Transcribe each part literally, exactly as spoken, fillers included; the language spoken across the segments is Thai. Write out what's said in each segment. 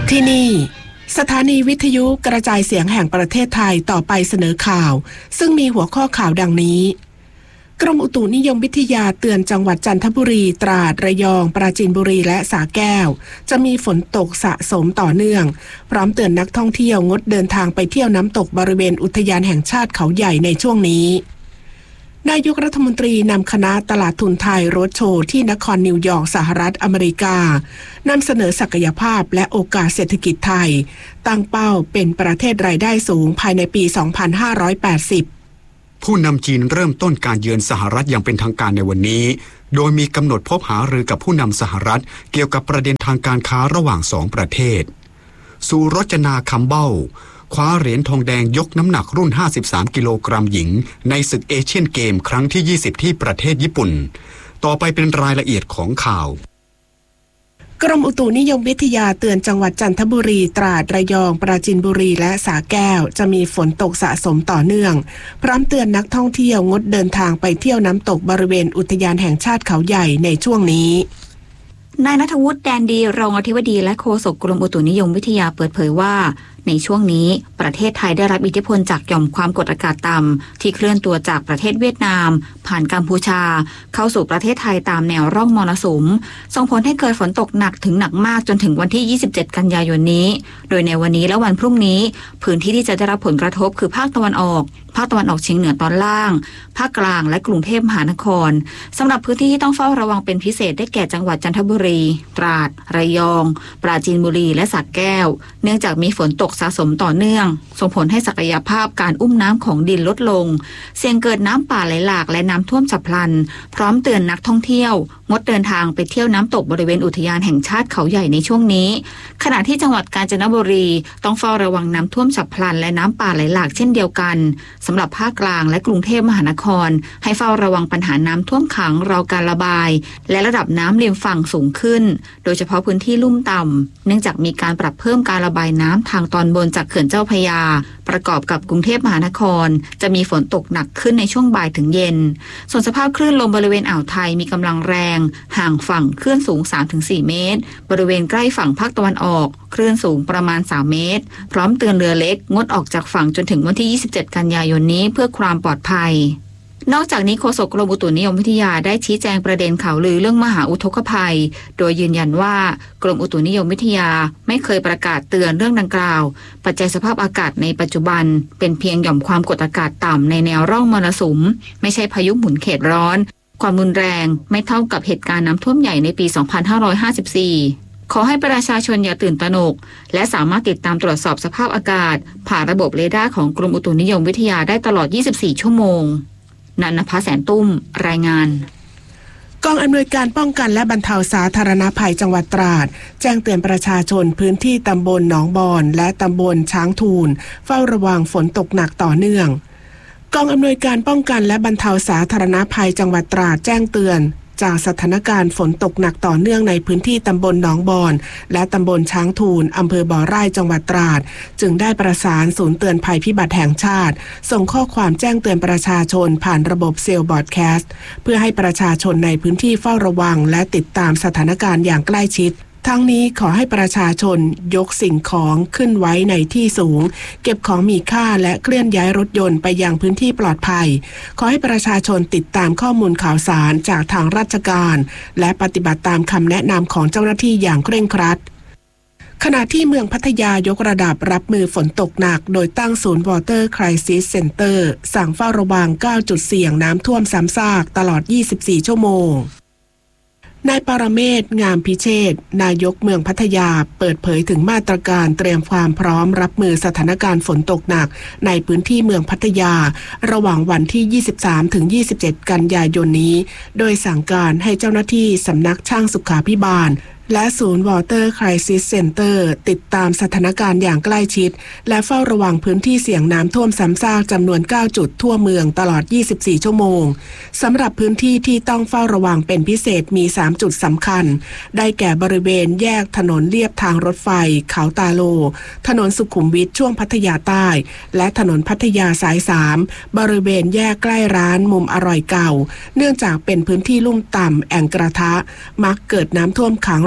ที่นี่สถานีวิทยุกระจายเสียงแห่งประเทศไทยต่อไปเสนอข่าวซึ่งมีหัวข้อข่าวดังนี้กรมอุตุนิยมวิทยาเตือนจังหวัดจันทบุรีตราดระยองปราจีนบุรีและสระแก้วจะมีฝนตกสะสมต่อเนื่องพร้อมเตือนนักท่องเที่ยวงดเดินทางไปเที่ยวน้ำตกบริเวณอุทยานแห่งชาติเขาใหญ่ในช่วงนี้นายกรัฐมนตรีนำคณะตลาดทุนไทยโรดโชว์ที่นครนิวยอร์กสหรัฐอเมริกานำเสนอศักยภาพและโอกาสเศรษฐกิจไทยตั้งเป้าเป็นประเทศรายได้สูงภายในปี สองพันห้าร้อยแปดสิบผู้นำจีนเริ่มต้นการเยือนสหรัฐอย่างเป็นทางการในวันนี้โดยมีกำหนดพบหารือกับผู้นำสหรัฐเกี่ยวกับประเด็นทางการค้าระหว่างสองประเทศสุรจนาคำเบ้าคว้าเหรียญทองแดงยกน้ำหนักรุ่นห้าสิบสามกิโลกรัมหญิงในศึกเอเชียนเกมครั้งที่ยี่สิบที่ประเทศญี่ปุ่นต่อไปเป็นรายละเอียดของข่าวกรมอุตุนิยมวิทยาเตือนจังหวัดจันทบุรีตราดระยองปราจีนบุรีและสระแก้วจะมีฝนตกสะสมต่อเนื่องพร้อมเตือนนักท่องเที่ยวงดเดินทางไปเที่ยวน้ำตกบริเวณอุทยานแห่งชาติเขาใหญ่ในช่วงนี้นายณัฐวุฒิแดนดีรองอธิบดีและโฆษกกรมอุตุนิยมวิทยาเปิดเผยว่าในช่วงนี้ประเทศไทยได้รับอิทธิพลจากหย่อมความกดอากาศต่ำที่เคลื่อนตัวจากประเทศเวียดนามผ่านกัมพูชาเข้าสู่ประเทศไทยตามแนวร่องมรสุมส่งผลให้เกิดฝนตกหนักถึงหนักมากจนถึงวันที่ยี่สิบเจ็ดกันยายนนี้โดยในวันนี้และวันพรุ่งนี้พื้นที่ที่จะได้รับผลกระทบคือภาคตะวันออกภาคตะวันออกเฉียงเหนือตอนล่างภาคกลางและกรุงเทพมหานครสำหรับพื้นที่ที่ต้องเฝ้าระวังเป็นพิเศษได้แก่จังหวัดจันทบุรีตราดระยองปราจีนบุรีและสระแก้วเนื่องจากมีฝนตกสะสมต่อเนื่องส่งผลให้ศักยภาพการอุ้มน้ำของดินลดลงเสี่ยงเกิดน้ำป่าไหลหลากและน้ำท่วมฉับพลันพร้อมเตือนนักท่องเที่ยวงดเดินทางไปเที่ยวน้ำตกบริเวณอุทยานแห่งชาติเขาใหญ่ในช่วงนี้ขณะที่จังหวัดกาญจนบุรีต้องเฝ้าระวังน้ำท่วมฉับพลันและน้ำป่าไหลหลากเช่นเดียวกันสำหรับภาคกลางและกรุงเทพมหานครให้เฝ้าระวังปัญหาน้ำท่วมขังรอการระบายและระดับน้ำริมฝั่งสูงขึ้นโดยเฉพาะพื้นที่ลุ่มต่ำเนื่องจากมีการปรับเพิ่มการระบายน้ำทางตอนบนจากเขื่อนเจ้าพระยาประกอบกับกรุงเทพมหานครจะมีฝนตกหนักขึ้นในช่วงบ่ายถึงเย็นส่วนสภาพคลื่นลมบริเวณอ่าวไทยมีกำลังแรงห่างฝั่งคลื่นสูง สามถึงสี่ เมตรบริเวณใกล้ฝั่งภาคตะวันออกคลื่นสูงประมาณสามเมตรพร้อมเตือนเรือเล็กงดออกจากฝั่งจนถึงวันที่ยี่สิบเจ็ดกันยายนนี้เพื่อความปลอดภัยนอกจากนี้โฆษกกรมอุตุนิยมวิทยาได้ชี้แจงประเด็นข่าวลือเรื่องมหาอุทกภัยโดยยืนยันว่ากรมอุตุนิยมวิทยาไม่เคยประกาศเตือนเรื่องดังกล่าวปัจจัยสภาพอากาศในปัจจุบันเป็นเพียงหย่อมความกดอากาศต่ำในแนวร่องมรสุมไม่ใช่พายุหมุนเขตร้อนความรุนแรงไม่เท่ากับเหตุการณ์น้ำท่วมใหญ่ในปี สองพันห้าร้อยห้าสิบสี่ขอให้ประชาชนอย่าตื่นตระหนกและสามารถติดตามตรวจสอบสภาพอากาศผ่านระบบเรดาร์ของกรมอุตุนิยมวิทยาได้ตลอดยี่สิบสี่ชั่วโมงนันนภาแสนตุ้มรายงานกองอำนวยการป้องกันและบรรเทาสาธารณภัยจังหวัดตราดแจ้งเตือนประชาชนพื้นที่ตำบลหนองบอนและตำบลช้างทูลเฝ้าระวังฝนตกหนักต่อเนื่องกองอำนวยการป้องกันและบรรเทาสาธารณภัยจังหวัดตราดแจ้งเตือนจากสถานการณ์ฝนตกหนักต่อเนื่องในพื้นที่ตำบลหนองบอนและตำบลช้างทูลอำเภอบ่อไร่จังหวัดตราดจึงได้ประสานศูนย์เตือนภัยพิบัติแห่งชาติส่งข้อความแจ้งเตือนประชาชนผ่านระบบเซลล์บอดแคสต์เพื่อให้ประชาชนในพื้นที่เฝ้าระวังและติดตามสถานการณ์อย่างใกล้ชิดทั้งนี้ขอให้ประชาชนยกสิ่งของขึ้นไว้ในที่สูงเก็บของมีค่าและเคลื่อนย้ายรถยนต์ไปยังพื้นที่ปลอดภัยขอให้ประชาชนติดตามข้อมูลข่าวสารจากทางราชการและปฏิบัติตามคำแนะนำของเจ้าหน้าที่อย่างเคร่งครัดขณะที่เมืองพัทยายกระดับรับมือฝนตกหนักโดยตั้งศูนย์ Water Crisis Center สั่งเฝ้าระวังเก้าจุดเสี่ยงน้ำท่วมซ้ำซากตลอดยี่สิบสี่ชั่วโมงนายปรเมศ งามพิเชษฐ์นายกเมืองพัทยาเปิดเผยถึงมาตรการเตรียมความพร้อมรับมือสถานการณ์ฝนตกหนักในพื้นที่เมืองพัทยาระหว่างวันที่ ยี่สิบสามถึงยี่สิบเจ็ด กันยายนนี้โดยสั่งการให้เจ้าหน้าที่สำนักช่างสุขาภิบาลและศูนย์ Water Crisis Center ติดตามสถานการณ์อย่างใกล้ชิดและเฝ้าระวังพื้นที่เสี่ยงน้ำท่วมซ้ำซากจำนวนเก้าจุดทั่วเมืองตลอดยี่สิบสี่ชั่วโมงสำหรับพื้นที่ที่ต้องเฝ้าระวังเป็นพิเศษมีสามจุดสำคัญได้แก่บริเวณแยกถนนเลียบทางรถไฟเขาตาโลถนนสุขุมวิทช่วงพัทยาใต้และถนนพัทยาสายสามบริเวณแยกใกล้ร้านมุมอร่อยเก่าเนื่องจากเป็นพื้นที่ลุ่มต่ำแอ่งกระทะมักเกิดน้ำท่วมขังรอ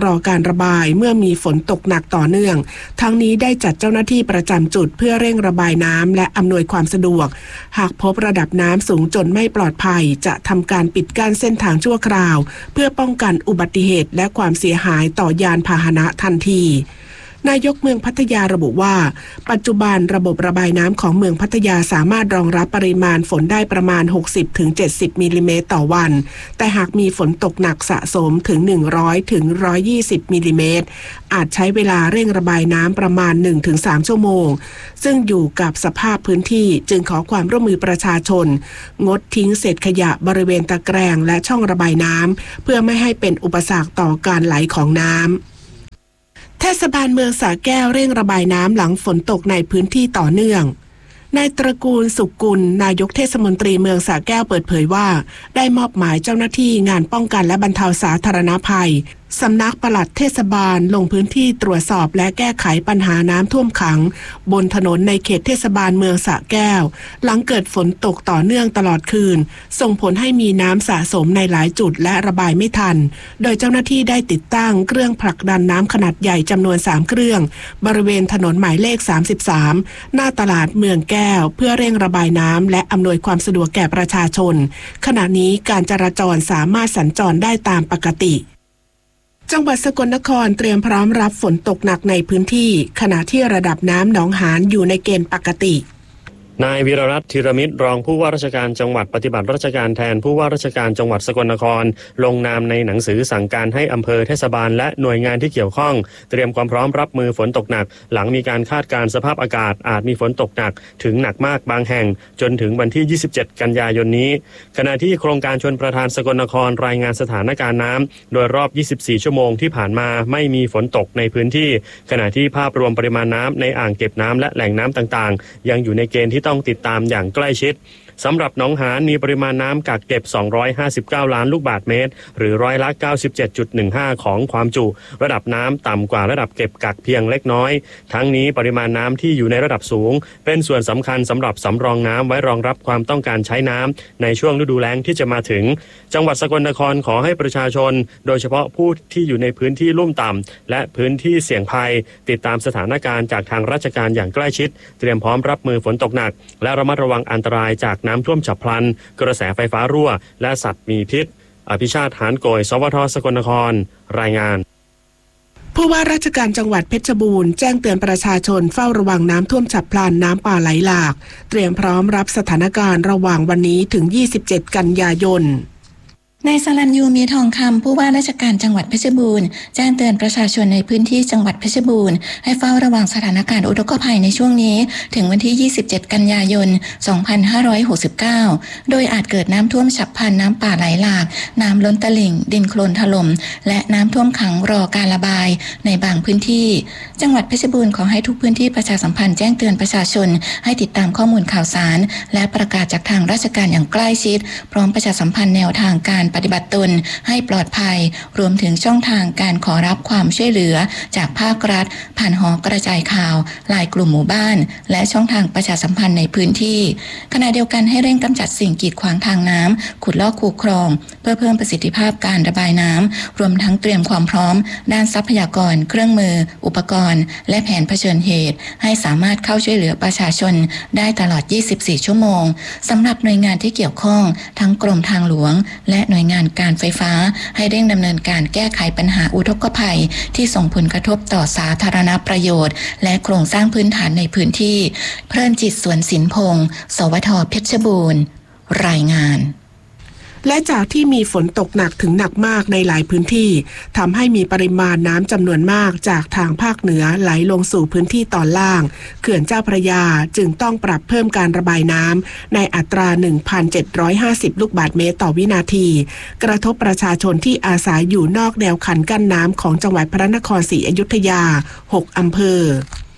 อการระบายเมื่อมีฝนตกหนักต่อเนื่องทั้งนี้ได้จัดเจ้าหน้าที่ประจำจุดเพื่อเร่งระบายน้ำและอำนวยความสะดวกหากพบระดับน้ำสูงจนไม่ปลอดภัยจะทำการปิดกั้นเส้นทางชั่วคราวเพื่อป้องกันอุบัติเหตุและความเสียหายต่อยานพาหนะทันทีนายกเมืองพัทยาระบุว่าปัจจุบันระบบระบายน้ำของเมืองพัทยาสามารถรองรับปริมาณฝนได้ประมาณ หกสิบถึงเจ็ดสิบ มิลลิเมตรต่อวันแต่หากมีฝนตกหนักสะสมถึง หนึ่งร้อยถึงหนึ่งร้อยยี่สิบ มิลลิเมตรอาจใช้เวลาเร่งระบายน้ำประมาณ หนึ่งถึงสาม ชั่วโมงซึ่งอยู่กับสภาพพื้นที่จึงขอความร่วมมือประชาชนงดทิ้งเศษขยะบริเวณตะแกรงและช่องระบายน้ำเพื่อไม่ให้เป็นอุปสรรคต่อการไหลของน้ำเทศบาลเมืองสระแก้วเร่งระบายน้ำหลังฝนตกในพื้นที่ต่อเนื่องนายตระกูลสุกุลนายกเทศมนตรีเมืองสระแก้วเปิดเผยว่าได้มอบหมายเจ้าหน้าที่งานป้องกันและบรรเทาสาธารณภัยสำนักปลัดเทศบาลลงพื้นที่ตรวจสอบและแก้ไขปัญหาน้ำท่วมขังบนถนนในเขตเทศบาลเมืองสระแก้วหลังเกิดฝนตกต่อเนื่องตลอดคืนส่งผลให้มีน้ำสะสมในหลายจุดและระบายไม่ทันโดยเจ้าหน้าที่ได้ติดตั้งเครื่องผลักดันน้ำขนาดใหญ่จำนวนสามเครื่องบริเวณถนนหมายเลขสามสิบสามหน้าตลาดเมืองแก้วเพื่อเร่งระบายน้ำและอำนวยความสะดวกแก่ประชาชนขณะนี้การจราจรสามารถสัญจรได้ตามปกติจังหวัดสกลนครเตรียมพร้อมรับฝนตกหนักในพื้นที่ขณะที่ระดับน้ำหนองหานอยู่ในเกณฑ์ปกตินายวีรรัตน์ธีรมิตรรองผู้ว่าราชการจังหวัดปฏิบัติราชการแทนผู้ว่าราชการจังหวัดสกลนครลงนามในหนังสือสั่งการให้อำเภอเทศบาลและหน่วยงานที่เกี่ยวข้องเตรียมความพร้อมรับมือฝนตกหนักหลังมีการคาดการณ์สภาพอากาศอาจมีฝนตกหนักถึงหนักมากบางแห่งจนถึงวันที่ยี่สิบเจ็ดกันยายนนี้ขณะที่โครงการชลประทานสกลนครรายงานสถานการณ์น้ำโดยรอบยี่สิบสี่ชั่วโมงที่ผ่านมาไม่มีฝนตกในพื้นที่ขณะที่ภาพรวมปริมาณน้ำในอ่างเก็บน้ำและแหล่งน้ำต่างๆยังอยู่ในเกณฑ์ที่ต้องติดตามอย่างใกล้ชิดสำหรับหนองหานมีปริมาณน้ำกักเก็บสองร้อยห้าสิบเก้าล้านลูกบาศก์เมตรหรือร้อยละ เก้าสิบเจ็ดจุดหนึ่งห้า ของความจุระดับน้ำต่ำกว่าระดับเก็บกักเพียงเล็กน้อยทั้งนี้ปริมาณน้ำที่อยู่ในระดับสูงเป็นส่วนสำคัญสำหรับสำรองน้ำไว้รองรับความต้องการใช้น้ำในช่วงฤดูแล้งที่จะมาถึงจังหวัดสกลนครขอให้ประชาชนโดยเฉพาะผู้ที่อยู่ในพื้นที่ลุ่มต่ำและพื้นที่เสี่ยงภัยติดตามสถานการณ์จากทางราชการอย่างใกล้ชิดเตรียมพร้อมรับมือฝนตกหนักและระมัดระวังอันตรายจากน้ำท่วมฉับพลันกระแสไฟฟ้ารั่วและสัตว์มีพิษอภิชาติหานโกยสวทสกลนครรายงานผู้ว่าราชการจังหวัดเพชรบูรณ์แจ้งเตือนประชาชนเฝ้าระวังน้ำท่วมฉับพลันน้ำป่าไหลหลากเตรียมพร้อมรับสถานการณ์ระหว่างวันนี้ถึงยี่สิบเจ็ดกันยายนนายสรัญยูมีทองคำผู้ว่าราชการจังหวัดเพชรบูรณ์แจ้งเตือนประชาชนในพื้นที่จังหวัดเพชรบูรณ์ให้เฝ้าระวังสถานการณ์อุทกภัยในช่วงนี้ถึงวันที่ยี่สิบเจ็ดกันยายนสองพันห้าร้อยหกสิบเก้าโดยอาจเกิดน้ำท่วมฉับพลันน้ำป่าไหลหลากน้ำล้นตลิ่งดินโคลนถล่มและน้ำท่วมขังรอการระบายในบางพื้นที่จังหวัดเพชรบูรณ์ขอให้ทุกพื้นที่ประชาสัมพันธ์แจ้งเตือนประชาชนให้ติดตามข้อมูลข่าวสารและประกาศจากทางราชการอย่างใกล้ชิดพร้อมประชาสัมพันธ์แนวทางการปฏิบัติตนให้ปลอดภัยรวมถึงช่องทางการขอรับความช่วยเหลือจากภาครัฐผ่านหอกระจายข่าวไลน์กลุ่มหมู่บ้านและช่องทางประชาสัมพันธ์ในพื้นที่ขณะเดียวกันให้เร่งกำจัดสิ่งกีดขวางทางน้ำขุดลอกคูคลองเพื่อเพิ่มประสิทธิภาพการระบายน้ำรวมทั้งเตรียมความพร้อมด้านทรัพยากรเครื่องมืออุปกรณ์และแผนเผชิญเหตุให้สามารถเข้าช่วยเหลือประชาชนได้ตลอดยี่สิบสี่ชั่วโมงสำหรับหน่วยงานที่เกี่ยวข้องทั้งกรมทางหลวงและหน่วยงานการไฟฟ้าให้เร่งดำเนินการแก้ไขปัญหาอุทกภัยที่ส่งผลกระทบต่อสาธารณประโยชน์และโครงสร้างพื้นฐานในพื้นที่เพลินจิตสวนสินพงศ์สวทเพชรบูรณ์รายงานและจากที่มีฝนตกหนักถึงหนักมากในหลายพื้นที่ทำให้มีปริมาณน้ำจำนวนมากจากทางภาคเหนือไหลลงสู่พื้นที่ตอนล่างเขื่อนเจ้าพระยาจึงต้องปรับเพิ่มการระบายน้ำในอัตรา หนึ่งพันเจ็ดร้อยห้าสิบ ลูกบาศก์เมตรต่อวินาทีกระทบประชาชนที่อาศัยอยู่นอกแนวคันกั้นน้ำของจังหวัดพระนครศรีอยุธยาหกอำเภอ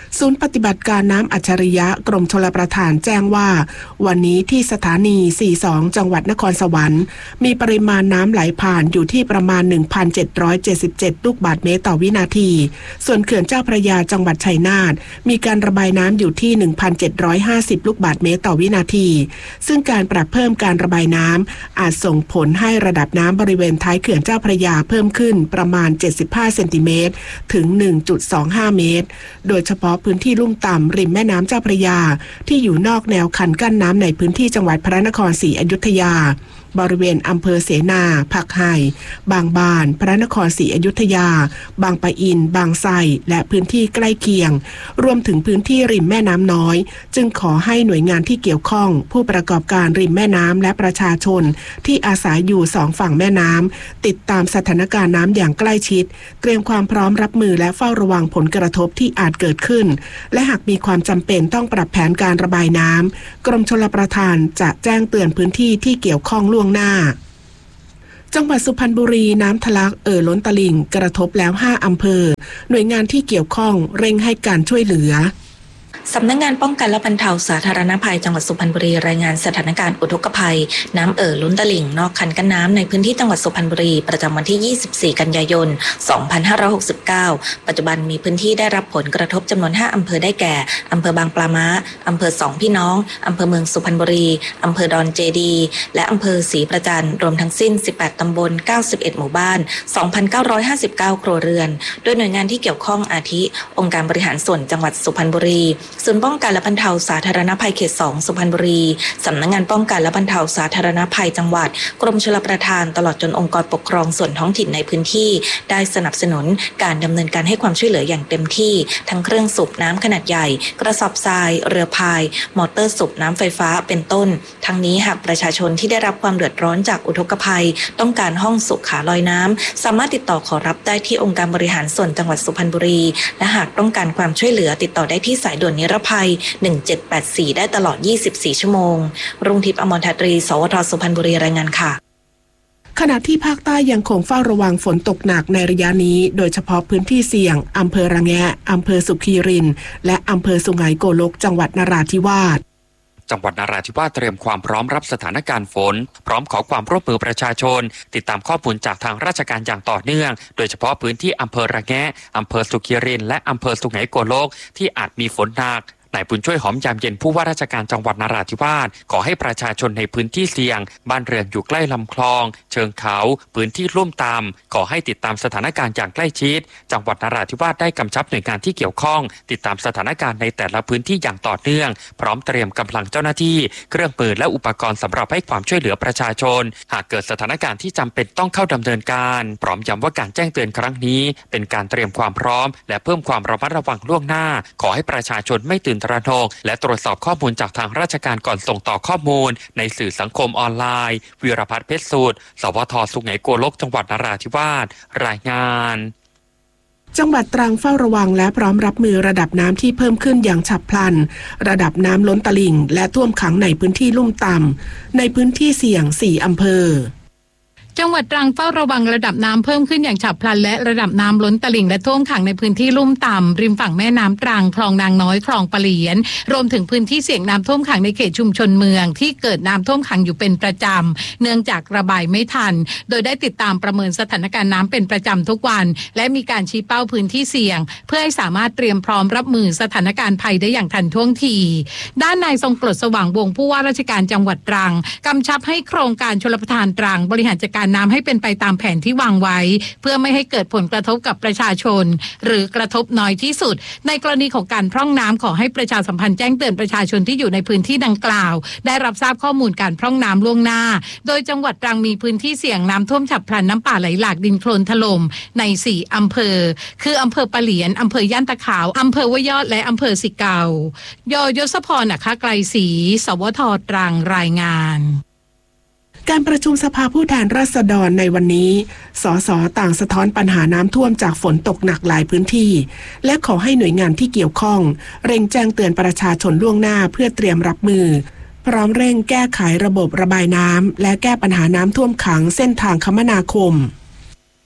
ศูนย์ปฏิบัติการน้ำอัจฉริยะกรมชลประทานแจ้งว่าวันนี้ที่สถานีสี่สิบสองจังหวัดนครสวรรค์มีปริมาณน้ำไหลผ่านอยู่ที่ประมาณ หนึ่งพันเจ็ดร้อยเจ็ดสิบเจ็ด ลูกบาศก์เมตรต่อวินาทีส่วนเขื่อนเจ้าพระยาจังหวัดชัยนาทมีการระบายน้ำอยู่ที่ หนึ่งพันเจ็ดร้อยห้าสิบ ลูกบาศก์เมตรต่อวินาทีซึ่งการปรับเพิ่มการระบายน้ำอาจส่งผลให้ระดับน้ำบริเวณท้ายเขื่อนเจ้าพระยาเพิ่มขึ้นประมาณเจ็ดสิบห้าเซนติเมตรถึง หนึ่งจุดสองห้า เมตรโดยเฉพาะพื้นที่ลุ่มต่ำริมแม่น้ำเจ้าพระยาที่อยู่นอกแนวคันกั้นน้ำในพื้นที่จังหวัดพระนครศรีอยุธยาบริเวณอำเภอเสนาผักไห่บางบานพระนครศรีอยุธยาบางปะอินบางไทรและพื้นที่ใกล้เคียงรวมถึงพื้นที่ริมแม่น้ำน้อยจึงขอให้หน่วยงานที่เกี่ยวข้องผู้ประกอบการริมแม่น้ำและประชาชนที่อาศัยอยู่สองฝั่งแม่น้ำติดตามสถานการณ์น้ำอย่างใกล้ชิดเตรียมความพร้อมรับมือและเฝ้าระวังผลกระทบที่อาจเกิดขึ้นและหากมีความจำเป็นต้องปรับแผนการระบายน้ำกรมชลประทานจะแจ้งเตือนพื้นที่ที่เกี่ยวข้องล่วงหน้าจังหวัดสุพรรณบุรีน้ำทะลักเอ่อล้นตลิ่งกระทบแล้วห้าอำเภอหน่วยงานที่เกี่ยวข้องเร่งให้การช่วยเหลือสำนักงานป้องกันและบรรเทาสาธารณภัยจังหวัดสุพรรณบุรีรายงานสถานการณ์อุทกภัยน้ำเอ่อล้นตลิ่งนอกคันกั้นน้ำในพื้นที่จังหวัดสุพรรณบุรีประจำวันที่ยี่สิบสี่กันยายนสองพันห้าร้อยหกสิบเก้าปัจจุบันมีพื้นที่ได้รับผลกระทบจำนวนห้าอำเภอได้แก่อำเภอบางปลาม้าอำเภอสองพี่น้องอำเภอเมืองสุพรรณบุรีอำเภอดอนเจดีและอำเภอศรีประจันรวมทั้งสิ้นสิบแปดตำบลเก้าสิบเอ็ดหมู่บ้าน สองพันเก้าร้อยห้าสิบเก้า ครัวเรือนโดยหน่วยงานที่เกี่ยวข้องอาทิองค์การบริหารส่วนจังหวัดสุพรรณบุรีศูนย์ป้องกันและบรรเทาสาธารณภัยเขตสองสุพรรณบุรีสำนักงานป้องกันและบรรเทาสาธารณภัยจังหวัดกรมชลประทานตลอดจนองค์กรปกครองส่วนท้องถิ่นในพื้นที่ได้สนับสนุนการดำเนินการให้ความช่วยเหลืออย่างเต็มที่ทั้งเครื่องสูบน้ำขนาดใหญ่กระสอบทรายเรือพายมอเตอร์สูบน้ำไฟฟ้าเป็นต้นทั้งนี้หากประชาชนที่ได้รับความเดือดร้อนจากอุทกภัยต้องการห้องสุขาลอยน้ำสามารถติดต่อขอรับได้ที่องค์การบริหารส่วนจังหวัดสุพรรณบุรีและหากต้องการความช่วยเหลือติดต่อได้ที่สายด่วนนิรภัยหนึ่งเจ็ดแปดสี่ได้ตลอดยี่สิบสี่ชั่วโมงรุ่งทิพย์อมรทัตรีสวทสุพรรณบุรีรายงานค่ะขณะที่ภาคใต้ยังคงเฝ้าระวังฝนตกหนักในระยะนี้โดยเฉพาะพื้นที่เสี่ยงอำเภอระแงะอำเภอสุขีรินและอำเภอสุไหงโกลกจังหวัดนราธิวาสจังหวัดนราธิวาสเตรียมความพร้อมรับสถานการณ์ฝนพร้อมขอความร่วมมือประชาชนติดตามข้อมูลจากทางราชการอย่างต่อเนื่องโดยเฉพาะพื้นที่อำเภอระแงะอำเภอสุขีรินและอำเภอสุไหงโกลกที่อาจมีฝนหนักนายบุญช่วยหอมยามเย็นผู้ว่าราชการจังหวัดนราธิวาสขอให้ประชาชนในพื้นที่เสี่ยงบ้านเรือนอยู่ใกล้ลำคลองเชิงเขาพื้นที่ลุ่มต่ำขอให้ติดตามสถานการณ์อย่างใกล้ชิดจังหวัดนราธิวาสได้กำชับหน่วยงานที่เกี่ยวข้องติดตามสถานการณ์ในแต่ละพื้นที่อย่างต่อเนื่องพร้อมเตรียมกำลังเจ้าหน้าที่เครื่องมือและอุปกรณ์สำหรับให้ความช่วยเหลือประชาชนหากเกิดสถานการณ์ที่จำเป็นต้องเข้าดำเนินการพร้อมย้ำว่าการแจ้งเตือนครั้งนี้เป็นการเตรียมความพร้อมและเพิ่มความระมัดระวังล่วงหน้าขอให้ประชาชนไม่ตื่นตระหนกและตรวจสอบข้อมูลจากทางราชการก่อนส่งต่อข้อมูลในสื่อสังคมออนไลน์วีรพัฒน์เพชรสูตรสวทสุไหงโกลกจังหวัดนราธิวาสรายงานจังหวัดตรังเฝ้าระวังและพร้อมรับมือระดับน้ำที่เพิ่มขึ้นอย่างฉับพลันระดับน้ำล้นตลิ่งและท่วมขังในพื้นที่ลุ่มต่ำในพื้นที่เสี่ยงสี่อำเภอจังหวัดตรังเฝ้าระวังระดับน้ำเพิ่มขึ้นอย่างฉับพลันและระดับน้ำล้นตลิ่งและท่วมขังในพื้นที่ลุ่มต่ำริมฝั่งแม่น้ำตรังคลองนางน้อยคลองปะเหลียนรวมถึงพื้นที่เสี่ยงน้ำท่วมขังในเขตชุมชนเมืองที่เกิดน้ำท่วมขังอยู่เป็นประจำเนื่องจากระบายไม่ทันโดยได้ติดตามประเมินสถานการณ์น้ำเป็นประจำทุกวันและมีการชี้เป้าพื้นที่เสี่ยงเพื่อให้สามารถเตรียมพร้อมรับมือสถานการณ์ภัยได้อย่างทันท่วงทีด้านนายทรงกลดสว่างวงศ์ผู้ว่าราชการจังหวัดตรังกำชับให้โครงการชลประทานตรังบริหารจัดการน้ำให้เป็นไปตามแผนที่วางไว้เพื่อไม่ให้เกิดผลกระทบกับประชาชนหรือกระทบน้อยที่สุดในกรณีของการพร่องน้ำขอให้ประชาสัมพันธ์แจ้งเตือนประชาชนที่อยู่ในพื้นที่ดังกล่าวได้รับทราบข้อมูลการพร่องน้ำล่วงหน้าโดยจังหวัดตรังมีพื้นที่เสี่ยงน้ำท่วมฉับพลันน้ำป่าไหลหลากดินโคลนถล่มในสี่อำเภอคืออำเภอปะเหลียนอำเภอย่านตะขาวอำเภอห้วยยอดและอำเภอสิเกายยศพรอัครไกรศรีสวทตรังรายงานการประชุมสภาผู้แทนราษฎรในวันนี้สสต่างสะท้อนปัญหาน้ำท่วมจากฝนตกหนักหลายพื้นที่และขอให้หน่วยงานที่เกี่ยวข้องเร่งแจ้งเตือนประชาชนล่วงหน้าเพื่อเตรียมรับมือพร้อมเร่งแก้ไขระบบระบายน้ำและแก้ปัญหาน้ำท่วมขังเส้นทางคมนาคม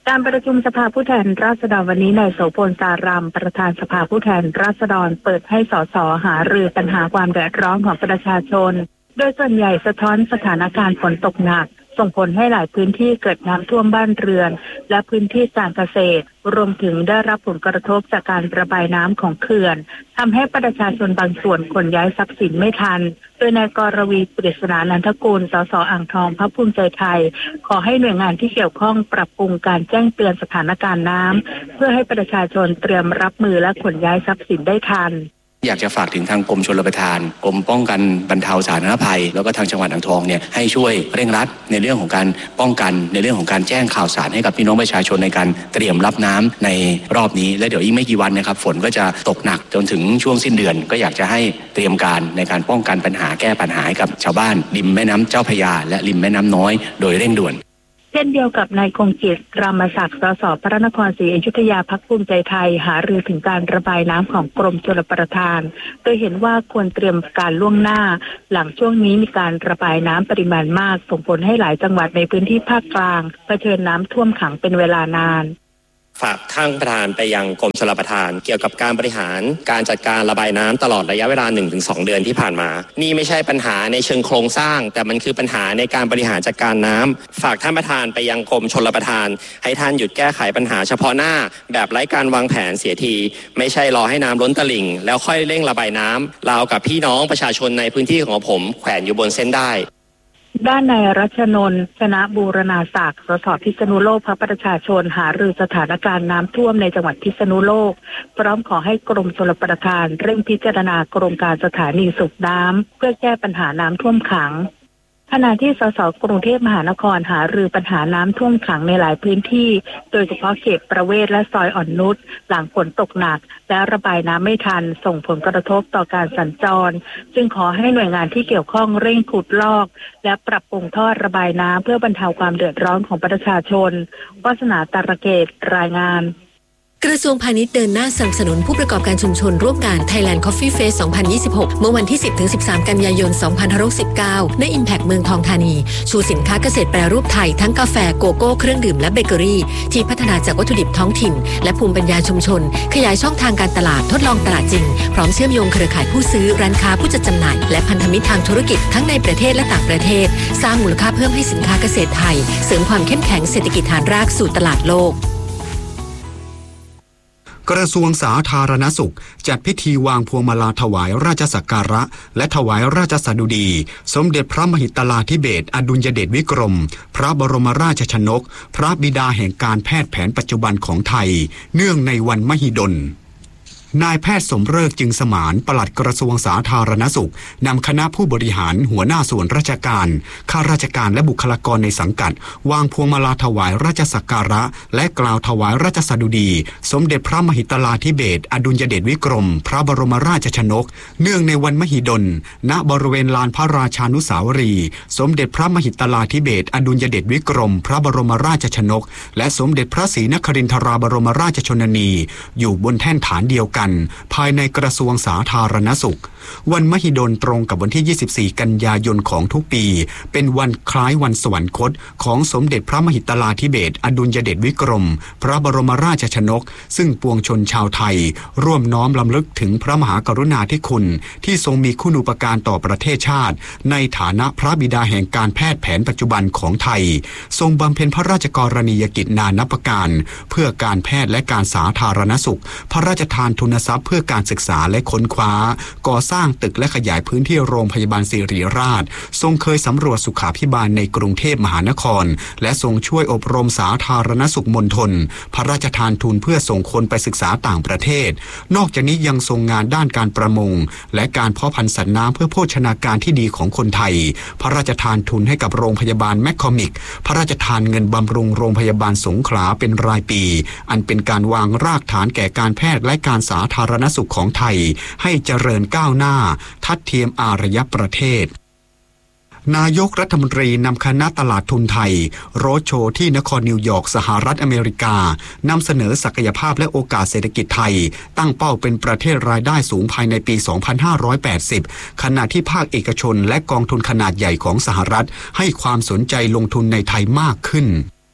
การประชุมสภาผู้แทนราษฎรวันนี้นายโสพลสารามประธานสภาผู้แทนราษฎรเปิดให้สสหารือปัญหาความเดือดร้อนของประชาชนโดยส่วนใหญ่สะท้อนสถานการณ์ฝนตกหนักส่งผลให้หลายพื้นที่เกิดน้ำท่วมบ้านเรือนและพื้นที่การเกษตรรวมถึงได้รับผลกระทบจากการระบายน้ำของเขื่อนทำให้ประชาชนบางส่วนขนย้ายทรัพย์สินไม่ทันโดยนายกรวีปริศนานันทกุลสสอ่างทองพรรคภูมิใจไทยขอให้หน่วยงานที่เกี่ยวข้องปรับปรุงการแจ้งเตือนสถานการณ์น้ำเพื่อให้ประชาชนเตรียมรับมือและขนย้ายทรัพย์สินได้ทันอยากจะฝากถึงทางกรมชลประทานกรมป้องกันบรรเทาสาธารณภัยแล้วก็ทางจังหวัดอ่างทองเนี่ยให้ช่วยเร่งรัดในเรื่องของการป้องกันในเรื่องของการแจ้งข่าวสารให้กับพี่น้องประชาชนในการเตรียมรับน้ำในรอบนี้และเดี๋ยวอีกไม่กี่วันนะครับฝนก็จะตกหนักจนถึงช่วงสิ้นเดือนก็อยากจะให้เตรียมการในการป้องกันปัญหาแก้ปัญหาให้กับชาวบ้านริมแม่น้ำเจ้าพระยาและริมแม่น้ำน้อยโดยเร่งด่วนเช่นเดียวกับนายคงจิตรามศักดิ์สสพระนครศรีอยุธยาพรรคภูมิใจไทยหารือถึงการระบายน้ำของกรมชลประทานโดยเห็นว่าควรเตรียมการล่วงหน้าหลังช่วงนี้มีการระบายน้ำปริมาณมากส่งผลให้หลายจังหวัดในพื้นที่ภาคกลางเผชิญน้ำท่วมขังเป็นเวลานานฝากท่านประธานไปยังกรมชลประทานเกี่ยวกับการบริหารการจัดการระบายน้ำตลอดระยะเวลา หนึ่งถึงสอง เดือนที่ผ่านมานี่ไม่ใช่ปัญหาในเชิงโครงสร้างแต่มันคือปัญหาในการบริหารจัดการน้ำฝากท่านประธานไปยังกรมชลประทานให้ท่านหยุดแก้ไขปัญหาเฉพาะหน้าแบบไร้การวางแผนเสียทีไม่ใช่รอให้น้ำล้นตลิ่งแล้วค่อยเร่งระบายน้ำราวกับพี่น้องประชาชนในพื้นที่ของผมแขวนอยู่บนเส้นได้ด้านนายรัชนนท์ชนะบูรณาศักดิ์สสพิษณุโลกพรรคประชาชนหารือสถานการณ์น้ำท่วมในจังหวัดพิษณุโลกพร้อมขอให้กรมชลประทานเร่งพิจารณาโครงการสถานีสูบน้ำเพื่อแก้ปัญหาน้ำท่วมขังขณะที่สสกรุงเทพมหานครหารือปัญหาน้ำท่วมขังในหลายพื้นที่โดยเฉพาะเขตประเวศและซอยอ่อนนุชหลังฝนตกหนักและระบายน้ำไม่ทันส่งผลกระทบต่อการสัญจรจึงขอให้หน่วยงานที่เกี่ยวข้องเร่งขุดลอกและปรับปรุงท่อระบายน้ำเพื่อบรรเทาความเดือดร้อนของประชาชนวาสนาตระเกตรายงานกระทรวงพาณิชย์เดินหน้าสนับสนุนผู้ประกอบการชุมชนร่วมงาน Thailand Coffee Fest สองพันยี่สิบหก เมื่อวันที่ สิบถึงสิบสาม กันยายน สองพันห้าร้อยสิบเก้า ณ Impact เมืองทองธานีชูสินค้าเกษตรแปรรูปไทยทั้งกาแฟโกโก้เครื่องดื่มและเบเกอรี่ที่พัฒนาจากวัตถุดิบท้องถิ่นและภูมิปัญญาชุมชนขยายช่องทางการตลาดทดลองตลาดจริงพร้อมเชื่อมโยงเครือข่ายผู้ซื้อร้านค้าผู้จัดจำหน่ายและพันธมิตรทางธุรกิจทั้งในประเทศและต่างประเทศสร้างมูลค่าเพิ่มให้สินค้าเกษตรไทยเสริมความเข้มแข็งเศรษฐกิจฐานรากสู่ตลาดโลกกระทรวงสาธารณสุขจัดพิธีวางพวงมาลาถวายราชสักการะและถวายราชสดุดีสมเด็จพระมหิตลาธิเบศรอดุลยเดชวิกรมพระบรมราชชนกพระบิดาแห่งการแพทย์แผนปัจจุบันของไทยเนื่องในวันมหิดลนายแพทย์สมฤกษ์จึงสมานปลัดกระทรวงสาธารณสุขนำคณะผู้บริหารหัวหน้าส่วนราชการข้าราชการและบุคลากรในสังกัดวางพวงมาลาถวายราชสักการะและกล่าวถวายราชสดุดีสมเด็จพระมหิตลาธิเบศรอดุลยเดชวิกรมพระบรมราชชนกเนื่องในวันมหิดลณบริเวณลานพระราชานุสาวรีย์สมเด็จพระมหิตลาธิเบศรอดุลยเดชวิกรมพระบรมราชชนกและสมเด็จพระศรีนครินทราบรมราชชนนีอยู่บนแท่นฐานเดียวกันภายในกระทรวงสาธารณสุขวันมหิดลตรงกับวันที่ยี่สิบสี่กันยายนของทุกปีเป็นวันคล้ายวันสวรรคตของสมเด็จพระมหิตลาธิเบศรอดุลยเดชวิกรมพระบรมราชชนกซึ่งปวงชนชาวไทยร่วมน้อมรำลึกถึงพระมหากรุณาธิคุณที่ทรงมีคุณูปการต่อประเทศชาติในฐานะพระบิดาแห่งการแพทย์แผนปัจจุบันของไทยทรงบำเพ็ญพระราชกรณียกิจนานับประการเพื่อการแพทย์และการสาธารณสุขพระราชทานทุนทรัพย์เพื่อการศึกษาและค้นคว้าก่อสร้างตึกและขยายพื้นที่โรงพยาบาลศิริราชทรงเคยสำรวจสุขาภิบาลในกรุงเทพมหานครและทรงช่วยอบรมสาธารณสุขมณฑลพระราชทานทุนเพื่อส่งคนไปศึกษาต่างประเทศนอกจากนี้ยังทรงงานด้านการประมงและการเพาะพันธุ์สัตว์น้ำเพื่อโภชนาการที่ดีของคนไทยพระราชทานทุนให้กับโรงพยาบาลแมคคอมิกพระราชทานเงินบำรุงโรงพยาบาลสงขลาเป็นรายปีอันเป็นการวางรากฐานแก่การแพทย์และการสาธารณสุขของไทยให้เจริญก้าวหน้าทัดเทียมอารยประเทศนายกรัฐมนตรีนำคณะตลาดทุนไทยโรดโชว์ที่นครนิวยอร์กสหรัฐอเมริกานำเสนอศักยภาพและโอกาสเศรษฐกิจไทยตั้งเป้าเป็นประเทศรายได้สูงภายในปี สองพันห้าร้อยแปดสิบ ขณะที่ภาคเอกชนและกองทุนขนาดใหญ่ของสหรัฐให้ความสนใจลงทุนในไทยมากขึ้น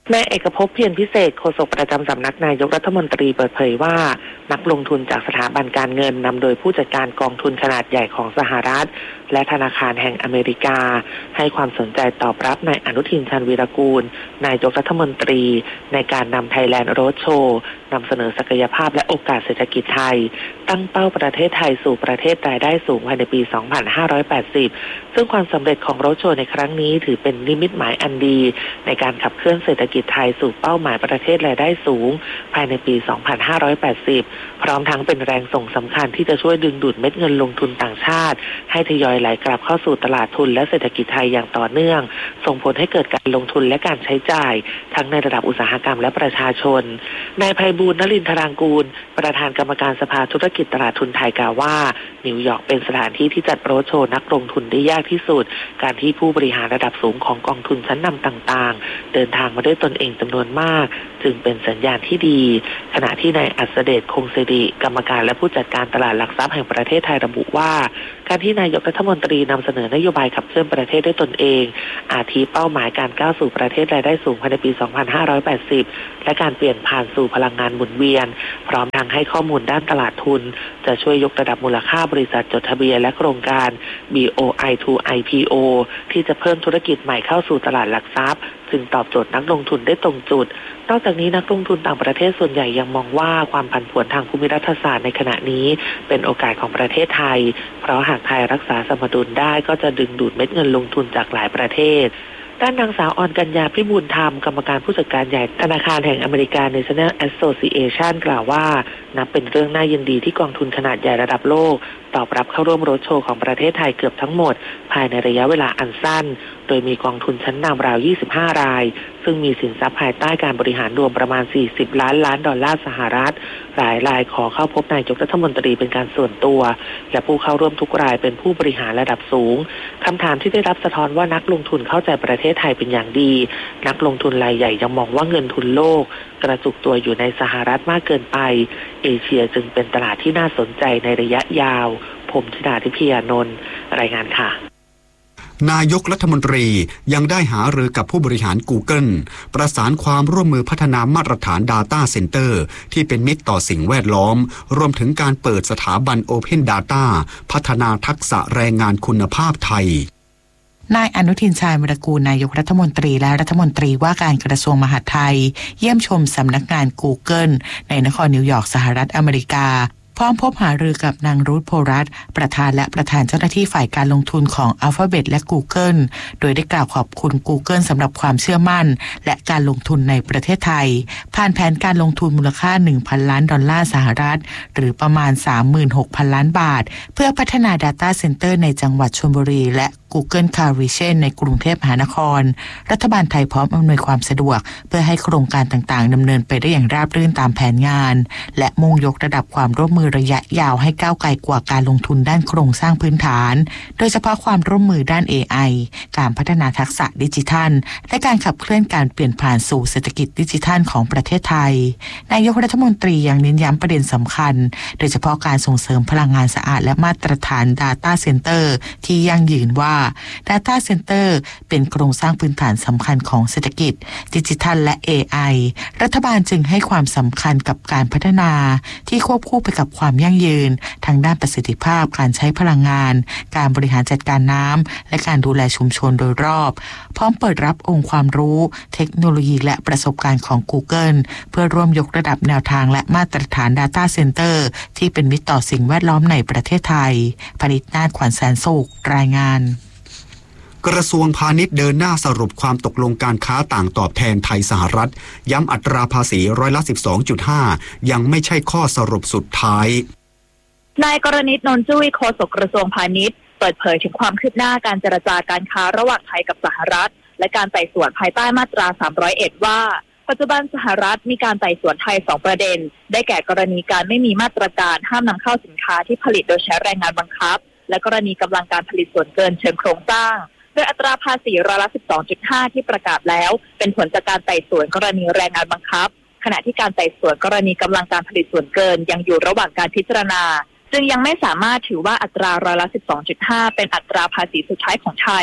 นายเอกภพเพียรพิเศษโฆษกประจำสำนักนายกรัฐมนตรีเปิดเผยว่านักลงทุนจากสถาบันการเงินนำโดยผู้จัดการกองทุนขนาดใหญ่ของสหรัฐและธนาคารแห่งอเมริกาให้ความสนใจตอบรับนายอนุทินชาญวีรกูลนายกรัฐมนตรีในการนำไทยแลนด์โรดโชว์นำเสนอศักยภาพและโอกาสเศรษฐกิจไทยตั้งเป้าประเทศไทยสู่ประเทศรายได้สูงภายในปี สองพันห้าร้อยแปดสิบ ซึ่งความสำเร็จของโรดโชว์ในครั้งนี้ถือเป็นนิมิตหมายอันดีในการขับเคลื่อนเศรษฐกิจไทยสู่เป้าหมายประเทศรายได้สูงภายในปี สองพันห้าร้อยแปดสิบ พร้อมทั้งเป็นแรงส่งสำคัญที่จะช่วยดึงดูดเม็ดเงินลงทุนต่างชาติให้ทยอยไหลกลับเข้าสู่ตลาดทุนและเศรษฐกิจไทยอย่างต่อเนื่องส่งผลให้เกิดการลงทุนและการใช้จ่ายทั้งในระดับอุตสาหกรรมและประชาชนนายไพบูลย์ นลินทรางกูลประธานกรรมการสภาธุรกิจตลาดทุนไทยกล่าวว่านิวยอร์กเป็นสถานที่ที่จัดโรดโชว์นักลงทุนได้ยากที่สุดการที่ผู้บริหารระดับสูงของกองทุนชั้นนำต่างๆเดินทางมาด้วยตนเองจำนวนมากจึงเป็นสัญญาณที่ดีขณะที่นายอัศเดชคงศิริกรรมการและผู้จัดการตลาดหลักทรัพย์แห่งประเทศไทยระบุว่าการที่นายกรัฐมนตรีนำเสนอนโยบายขับเคลื่อนประเทศด้วยตนเองอาทิเป้าหมายการก้าวสู่ประเทศรายได้สูงภายในปี สองพันห้าร้อยแปดสิบ และการเปลี่ยนผ่านสู่พลังงานหมุนเวียนพร้อมทั้งให้ข้อมูลด้านตลาดทุนจะช่วยยกระดับมูลค่าบริษัทจดทะเบียนและโครงการ บี โอ ไอ ทู ไอ พี โอ ที่จะเพิ่มธุรกิจใหม่เข้าสู่ตลาดหลักทรัพย์ซึ่งตอบโจทย์นักลงทุนได้ตรงจุดนอกจากนี้นักลงทุนต่างประเทศส่วนใหญ่ยังมองว่าความผันผวนทางภูมิรัฐศาสตร์ในขณะนี้เป็นโอกาสของประเทศไทยเพราะหากไทยรักษาสมดุลได้ก็จะดึงดูดเม็ดเงินลงทุนจากหลายประเทศด้านนางสาวออนกัญญาพิบูลธรรมกรรมการผู้จัดการใหญ่ธนาคารแห่งอเมริกา National Association กล่าวว่านับเป็นเรื่องน่ายินดีที่กองทุนขนาดใหญ่ระดับโลกตอบรับเข้าร่วมโรดโชว์ของประเทศไทยเกือบทั้งหมดภายในระยะเวลาอันสั้นโดยมีกองทุนชั้นนำราวยี่สิบห้ารายซึ่งมีสินทรัพย์ภายใต้การบริหารรวมประมาณสี่สิบล้านล้านดอลลาร์สหรัฐหลายรายขอเข้าพบนายกรัฐมนตรีเป็นการส่วนตัวและผู้เข้าร่วมทุกรายเป็นผู้บริหารระดับสูงคำถามที่ได้รับสะท้อนว่านักลงทุนเข้าใจประเทศไทยเป็นอย่างดีนักลงทุนรายใหญ่ยังมองว่าเงินทุนโลกกระจุกตัวอยู่ในสหรัฐมากเกินไปเอเชียจึงเป็นตลาดที่น่าสนใจในระยะยาวผมธิดาทิพยานนท์รายงานค่ะนายกรัฐมนตรียังได้หารือกับผู้บริหาร Google ประสานความร่วมมือพัฒนามาตรฐาน Data Center ที่เป็นมิตรต่อสิ่งแวดล้อมรวมถึงการเปิดสถาบัน Open Data พัฒนาทักษะแรงงานคุณภาพไทยนายอนุทินชาญวีรกูลนายกรัฐมนตรีและรัฐมนตรีว่าการกระทรวงมหาดไทยเยี่ยมชมสำนักงาน Google ในนครนิวยอร์กสหรัฐอเมริกาพร้อมพบหารือกับนางรูธโพรัตน์ประธานและประธานเจ้าหน้าที่ฝ่ายการลงทุนของ Alphabet และ Google โดยได้กล่าวขอบคุณ Google สำหรับความเชื่อมั่นและการลงทุนในประเทศไทยผ่านแผนการลงทุนมูลค่า หนึ่งพัน ล้านดอลลาร์สหรัฐหรือประมาณ สามหมื่นหกพัน ล้านบาทเพื่อพัฒนา Data Center ในจังหวัดชลบุรีและGoogle Cloud Region ในกรุงเทพมหานครรัฐบาลไทยพร้อมอำนวยความสะดวกเพื่อให้โครงการต่างๆดำเนินไปได้อย่างราบรื่นตามแผนงานและมุ่งยกระดับความร่วมมือระยะยาวให้ก้าวไกลกว่าการลงทุนด้านโครงสร้างพื้นฐานโดยเฉพาะความร่วมมือด้าน เอ ไอ การพัฒนาทักษะดิจิทัลและการขับเคลื่อนการเปลี่ยนผ่านสู่เศรษฐกิจดิจิทัลของประเทศไทยนายกรัฐมนตรียังเน้นย้ำประเด็นสำคัญโดยเฉพาะการส่งเสริมพลังงานสะอาดและมาตรฐาน Data Center ที่ยั่งยืนว่าData Center เป็นโครงสร้างพื้นฐานสำคัญของเศรษฐกิจดิจิทัลและ เอ ไอ รัฐบาลจึงให้ความสำคัญกับการพัฒนาที่ควบคู่ไปกับความยั่งยืนทางด้านประสิทธิภาพการใช้พลังงานการบริหารจัดการน้ำและการดูแลชุมชนโดยรอบพร้อมเปิดรับองค์ความรู้เทคโนโลยีและประสบการณ์ของ Google เพื่อร่วมยกระดับแนวทางและมาตรฐาน Data Center ที่เป็นมิตรต่อสิ่งแวดล้อมในประเทศไทยพนิษฐ์นาฏขวัญแสนสุขรายงานกระทรวงพาณิชย์เดินหน้าสรุปความตกลงการค้าต่างตอบแทนไทยสหรัฐย้ำอัตราภาษีร้อยละ สิบสองจุดห้า ยังไม่ใช่ข้อสรุปสุดท้ายนายกรณิต นนท์จุ้ยโฆษกกระทรวงพาณิชย์เปิดเผยถึงความคืบหน้าการเจรจาการค้าระหว่างไทยกับสหรัฐและการไต่สวนภายใต้มาตราสามร้อยเอ็ดว่าปัจจุบันสหรัฐมีการไต่สวนไทยสองประเด็นได้แก่กรณีการไม่มีมาตรการห้ามนำเข้าสินค้าที่ผลิตโดยใช้แรงงานบังคับและกรณีกำลังการผลิตส่วนเกินเชิงโครงสร้างโดยอัตราภาษีร้อยละ สิบสองจุดห้า ที่ประกาศแล้วเป็นผลจากการไต่สวนกรณีแรงงานบังคับขณะที่การไต่สวนกรณีกำลังการผลิตส่วนเกินยังอยู่ระหว่างการพิจารณาจึงยังไม่สามารถถือว่าอัตราร้อยละ สิบสองจุดห้า เป็นอัตราภาษีสุดท้ายของไทย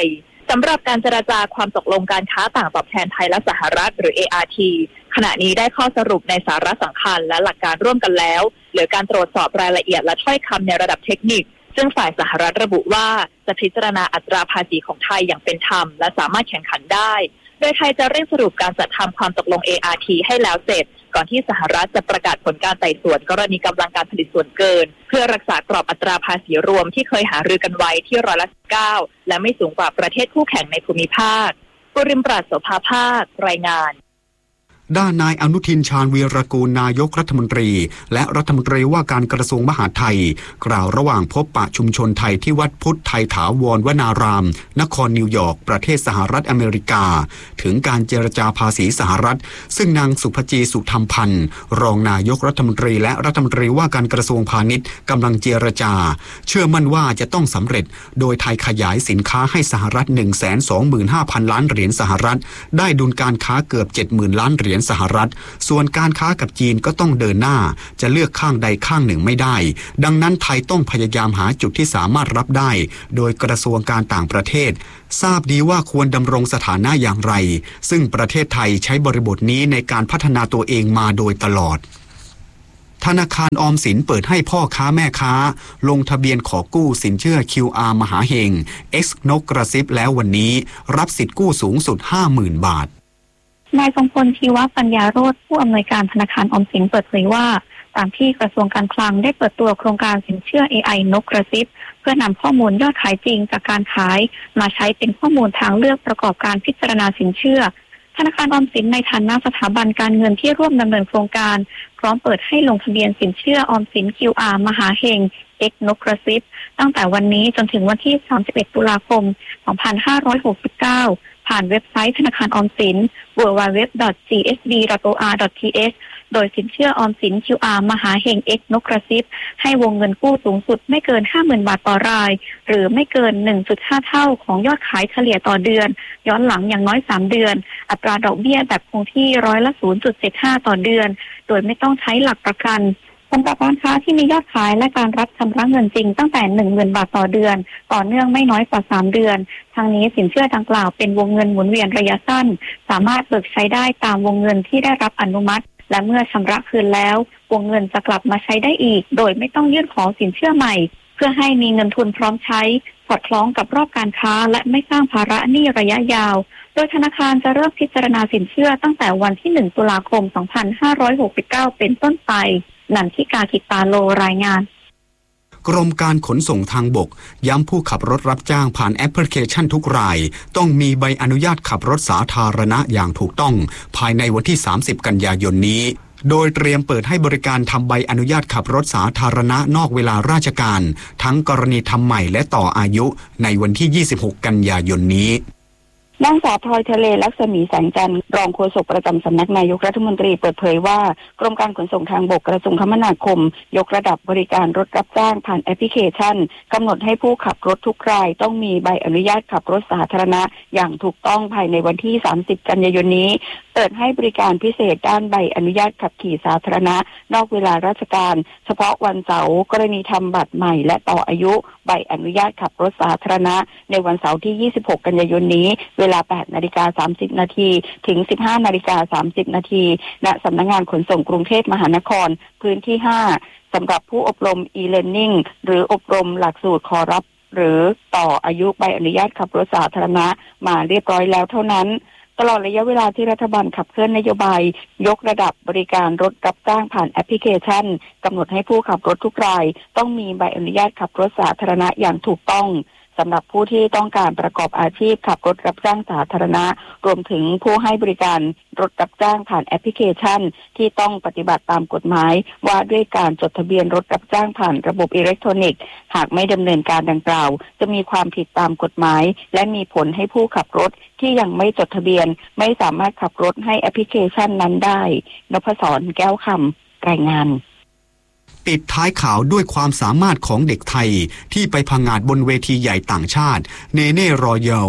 สำหรับการเจรจาความตกลงการค้าต่างตอบแทนไทยและสหรัฐหรือ เอ อาร์ ที ขณะนี้ได้ข้อสรุปในสาระสำคัญและหลักการร่วมกันแล้วเหลือการตรวจสอบรายละเอียดและถ้อยคำในระดับเทคนิคซึ่งฝ่ายสหรัฐระบุว่าจะพิจารณาอัตราภาษีของไทยอย่างเป็นธรรมและสามารถแข่งขันได้โดยไทยจะเร่งสรุปการจัดทำความตกลง เอ อาร์ ที ให้แล้วเสร็จก่อนที่สหรัฐจะประกาศผลการไต่สวนกรณีกำลังการผลิตส่วนเกินเพื่อรักษากรอบอัตราภาษีรวมที่เคยหารือกันไว้ที่ร้อยละเก้าและไม่สูงกว่าประเทศคู่แข่งในภูมิภาคปุริมปราศโสภาภาครายงานด้านนายอนุทินชาญวีรกูลนายกรัฐมนตรีและรัฐมนตรีว่าการกระทรวงมหาดไทยกล่าวระหว่างพบปะชุมชนไทยที่วัดพุทธไทยถาวรวนารามนครนิวยอร์กประเทศสหรัฐอเมริกาถึงการเจรจาภาษีสหรัฐซึ่งนางสุภจีสุธรรมพันธ์รองนายกรัฐมนตรีและรัฐมนตรีว่าการกระทรวงพาณิชย์กำลังเจรจาเชื่อมั่นว่าจะต้องสำเร็จโดยไทยขยายสินค้าให้สหรัฐ หนึ่งแสนสองหมื่นห้าพัน ล้านเหรียญสหรัฐได้ดุลการค้าเกือบ เจ็ดหมื่น ล้านเหรียญสหรัฐส่วนการค้ากับจีนก็ต้องเดินหน้าจะเลือกข้างใดข้างหนึ่งไม่ได้ดังนั้นไทยต้องพยายามหาจุดที่สามารถรับได้โดยกระทรวงการต่างประเทศทราบดีว่าควรดำรงสถานะอย่างไรซึ่งประเทศไทยใช้บริบทนี้ในการพัฒนาตัวเองมาโดยตลอดธนาคารออมสินเปิดให้พ่อค้าแม่ค้าลงทะเบียนขอกู้สินเชื่อ คิว อาร์ มหาเฮง X นกกระซิบแล้ววันนี้รับสิทธิ์กู้สูงสุด ห้าหมื่น บาทนายทรงพลชีวปัญญาโรจน์ผู้อำนวยการธนาคารออมสินเปิดเผยว่าตามที่กระทรวงการคลังได้เปิดตัวโครงการสินเชื่อ เอ ไอ นกกระซิบเพื่อนำข้อมูลยอดขายจริงจากการขายมาใช้เป็นข้อมูลทางเลือกประกอบการพิจารณาสินเชื่อธนาคารออมสินในฐานะสถาบันการเงินที่ร่วมดำเนินโครงการพร้อมเปิดให้ลงทะเบียนสินเชื่อออมสิน คิว อาร์ มหาเฮง X นกกระซิบตั้งแต่วันนี้จนถึงวันที่สามสิบเอ็ดตุลาคมสองพันห้าร้อยหกสิบเก้าผ่านเว็บไซต์ธนาคารออมสิน ดับเบิลยู ดับเบิลยู ดับเบิลยู ดอท จี เอส บี ดอท โอ อาร์ ดอท ที เอช โดยสินเชื่อออมสิน คิว อาร์ มหาเฮง X นกกระซิบให้วงเงินกู้สูงสุดไม่เกิน ห้าหมื่น บาทต่อรายหรือไม่เกิน หนึ่งจุดห้า เท่าของยอดขายเฉลี่ยต่อเดือนย้อนหลังอย่างน้อยสามเดือนอัตราดอกเบี้ยแบบคงที่ร้อยละ ศูนย์จุดเจ็ดห้า ต่อเดือนโดยไม่ต้องใช้หลักประกันสำหรับร้านค้าที่มียอดขายและการรับชำระเงินจริงตั้งแต่ หนึ่งหมื่น บาทต่อเดือนต่อเนื่องไม่น้อยกว่าสามเดือนทางนี้สินเชื่อดังกล่าวเป็นวงเงินหมุนเวียนระยะสั้นสามารถเบิกใช้ได้ตามวงเงินที่ได้รับอนุมัติและเมื่อชำระคืนแล้ววงเงินจะกลับมาใช้ได้อีกโดยไม่ต้องยื่นขอสินเชื่อใหม่เพื่อให้มีเงินทุนพร้อมใช้สอดคล้องกับรอบการค้าและไม่สร้างภาระหนี้ระยะยาวโดยธนาคารจะเริ่มพิจารณาสินเชื่อตั้งแต่วันที่หนึ่งตุลาคมสองพันห้าร้อยหกสิบเก้าเป็นต้นไปนันทิกากิตาโลรายงานกรมการขนส่งทางบกย้ำผู้ขับรถรับจ้างผ่านแอปพลิเคชันทุกรายต้องมีใบอนุญาตขับรถสาธารณะอย่างถูกต้องภายในวันที่สามสิบกันยายนนี้โดยเตรียมเปิดให้บริการทำใบอนุญาตขับรถสาธารณะนอกเวลาราชการทั้งกรณีทำใหม่และต่ออายุในวันที่ยี่สิบหกกันยายนนี้นางสาวพลอยทะเลลักษมีแสงจันทร์รองโฆษกประจำสำนักนายกรัฐมนตรีเปิดเผยว่ากรมการขนส่งทางบกกระทรวงคมนาคมยกระดับบริการรถรับจ้างผ่านแอปพลิเคชันกำหนดให้ผู้ขับรถทุกรายต้องมีใบอนุญาตขับรถสาธารณะอย่างถูกต้องภายในวันที่สามสิบกันยายนนี้เปิดให้บริการพิเศษด้านใบอนุญาตขับขี่สาธารณะนอกเวลาราชการเฉพาะวันเสาร์กรณีทำบัตรใหม่และต่ออายุใบอนุญาตขับรถสาธารณะในวันเสาร์ที่ยี่สิบหกกันยายนนี้เวลา แปดนาฬิกาสามสิบนาทีถึง สิบห้านาฬิกาสามสิบนาทีณสำนักงานขนส่งกรุงเทพมหานครพื้นที่ห้าสำหรับผู้อบรม e-learning หรืออบรมหลักสูตรขอรับหรือต่ออายุใบอนุญาตขับรถสาธารณะมาเรียบร้อยแล้วเท่านั้นตลอดระยะเวลาที่รัฐบาลขับเคลื่อนนโยบายยกระดับบริการรถรับจ้างผ่านแอปพลิเคชันกำหนดให้ผู้ขับรถทุกรายต้องมีใบอนุญาตขับรถสาธารณะอย่างถูกต้องสำหรับผู้ที่ต้องการประกอบอาชีพขับรถรับจ้างสาธารณะรวมถึงผู้ให้บริการรถรับจ้างผ่านแอปพลิเคชันที่ต้องปฏิบัติตามกฎหมายว่าด้วยการจดทะเบียนรถรับจ้างผ่านระบบอิเล็กทรอนิกส์หากไม่ดำเนินการดังกล่าวจะมีความผิดตามกฎหมายและมีผลให้ผู้ขับรถที่ยังไม่จดทะเบียนไม่สามารถขับรถให้แอปพลิเคชันนั้นได้นพศรแก้วคำรายงานปิดท้ายข่าวด้วยความสามารถของเด็กไทยที่ไปพังงาดบนเวทีใหญ่ต่างชาติเนเน่รอยัล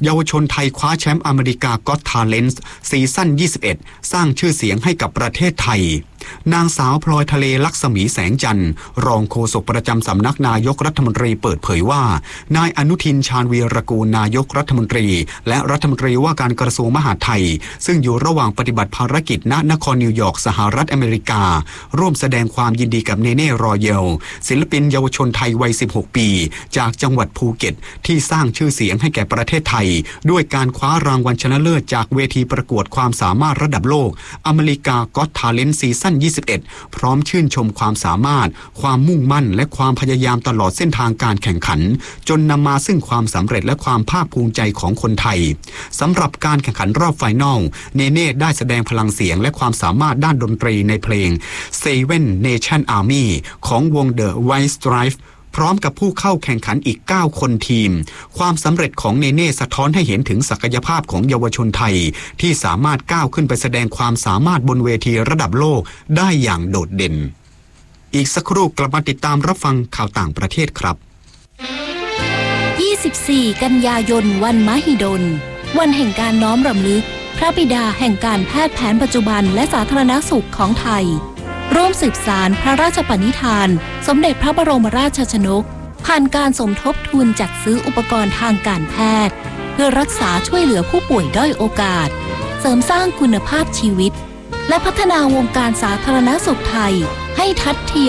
เยาวชนไทยคว้าแชมป์อเมริกาก็อตทาเลนต์ซีซั่นยี่สิบเอ็ดสร้างชื่อเสียงให้กับประเทศไทยนางสาวพลอยทะเลลักษมีแสงจันทร์รองโฆษกประจำสำนักนายกรัฐมนตรีเปิดเผยว่านายอนุทินชาญวีรกูลนายกรัฐมนตรีและรัฐมนตรีว่าการกระทรวงมหาดไทยซึ่งอยู่ระหว่างปฏิบัติภารกิจณนครนิวยอร์กสหรัฐอเมริการ่วมแสดงความยินดีกับเนเน่รอเยลศิลปินเยาวชนไทยวัยสิบหกปีจากจังหวัดภูเก็ตที่สร้างชื่อเสียงให้แก่ประเทศไทยด้วยการคว้ารางวัลชนะเลิศจากเวทีประกวดความสามารถระดับโลกอเมริกาก็อตทาเลนต์ซีซั่นยี่สิบเอ็ดพร้อมชื่นชมความสามารถความมุ่งมั่นและความพยายามตลอดเส้นทางการแข่งขันจนนำมาซึ่งความสำเร็จและความภาคภูมิใจของคนไทยสำหรับการแข่งขันรอบไฟนอลเนเน่ได้แสดงพลังเสียงและความสามารถด้านดนตรีในเพลง Seven Nation Army ของวง The White Stripesพร้อมกับผู้เข้าแข่งขันอีกเก้าคนทีมความสำเร็จของเนเน่สะท้อนให้เห็นถึงศักยภาพของเยาวชนไทยที่สามารถก้าวขึ้นไปแสดงความสามารถบนเวทีระดับโลกได้อย่างโดดเด่นอีกสักครู่กลับมาติดตามรับฟังข่าวต่างประเทศครับยี่สิบสี่กันยายนวันมหิดลวันแห่งการน้อมรำลึกพระบิดาแห่งการแพทย์แผนปัจจุบันและสาธารณสุขของไทยร่วมสืบสานพระราชปณิธานสมเด็จพระบรมราชชนกผ่านการสมทบทุนจัดซื้ออุปกรณ์ทางการแพทย์เพื่อรักษาช่วยเหลือผู้ป่วยด้อยโอกาสเสริมสร้างคุณภาพชีวิตและพัฒนาวงการสาธารณสุขไทยให้ทัดเทียม